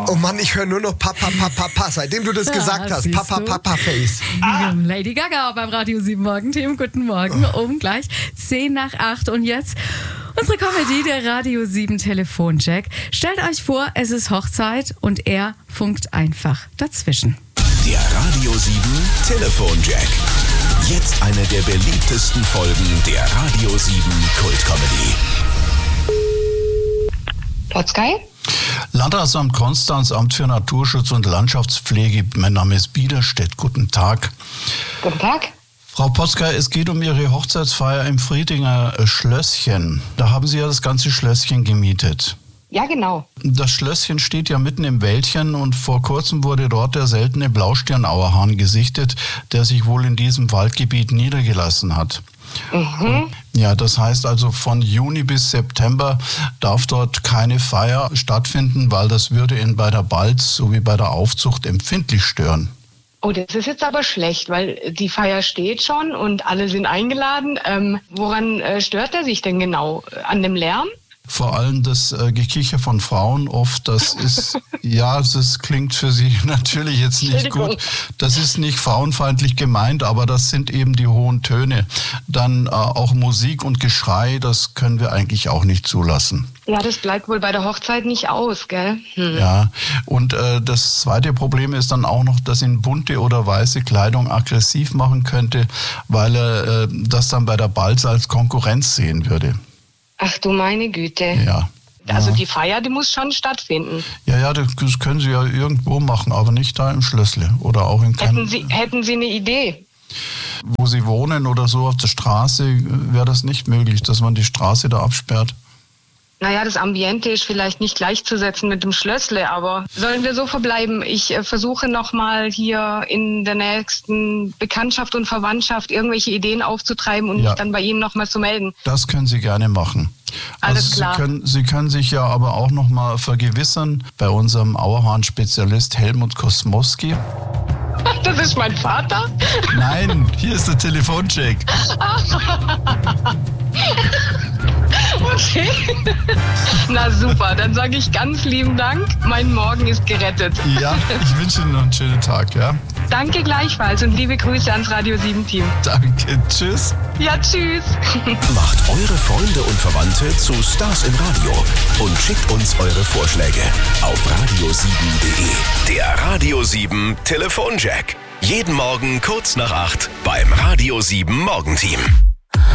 Oh Mann, ich höre nur noch Papa, seitdem du das gesagt hast. Papa, Face. Lady Gaga beim Radio 7 Morgenteam. Guten Morgen, um gleich 7:10. Und jetzt unsere Comedy, der Radio 7 Telefonjack. Stellt euch vor, es ist Hochzeit und er funkt einfach dazwischen. Der Radio 7 Telefonjack. Jetzt eine der beliebtesten Folgen der Radio 7 Kultcomedy. Potzkei? Landratsamt Konstanz, Amt für Naturschutz und Landschaftspflege. Mein Name ist Biederstedt. Guten Tag. Guten Tag. Frau Potzkei, es geht um Ihre Hochzeitsfeier im Friedinger Schlösschen. Da haben Sie ja das ganze Schlösschen gemietet. Ja, genau. Das Schlösschen steht ja mitten im Wäldchen und vor kurzem wurde dort der seltene Blaustirnauerhahn gesichtet, der sich wohl in diesem Waldgebiet niedergelassen hat. Mhm. Ja, das heißt also von Juni bis September darf dort keine Feier stattfinden, weil das würde ihn bei der Balz sowie bei der Aufzucht empfindlich stören. Oh, das ist jetzt aber schlecht, weil die Feier steht schon und alle sind eingeladen. Woran stört er sich denn genau? An dem Lärm? Vor allem das Gekicher von Frauen oft, das ist, ja, das klingt für Sie natürlich jetzt nicht gut. Das ist nicht frauenfeindlich gemeint, aber das sind eben die hohen Töne. Dann auch Musik und Geschrei, das können wir eigentlich auch nicht zulassen. Ja, das bleibt wohl bei der Hochzeit nicht aus, gell? Ja, und das zweite Problem ist dann auch noch, dass ihn bunte oder weiße Kleidung aggressiv machen könnte, weil er das dann bei der Balz als Konkurrenz sehen würde. Ach du meine Güte. Ja. Also die Feier, die muss schon stattfinden. Ja, das können Sie ja irgendwo machen, aber nicht da im Schlössle oder auch in keinem... Hätten Sie eine Idee? Wo Sie wohnen oder so auf der Straße, wäre das nicht möglich, dass man die Straße da absperrt? Naja, das Ambiente ist vielleicht nicht gleichzusetzen mit dem Schlössle, aber sollen wir so verbleiben? Ich versuche nochmal hier in der nächsten Bekanntschaft und Verwandtschaft irgendwelche Ideen aufzutreiben und mich dann bei Ihnen nochmal zu melden. Das können Sie gerne machen. Alles klar. Sie können sich ja aber auch nochmal vergewissern bei unserem Auerhahn-Spezialist Helmut Kosmowski. Das ist mein Vater? Nein, hier ist der Telefoncheck. Okay. Na super, dann sage ich ganz lieben Dank. Mein Morgen ist gerettet. Ja, ich wünsche Ihnen noch einen schönen Tag, ja? Danke gleichfalls und liebe Grüße ans Radio 7 Team. Danke, tschüss. Ja, tschüss. Macht eure Freunde und Verwandte zu Stars im Radio und schickt uns eure Vorschläge auf radio7.de. Der Radio 7 Telefonjack. Jeden Morgen kurz nach 8 beim Radio 7 Morgenteam.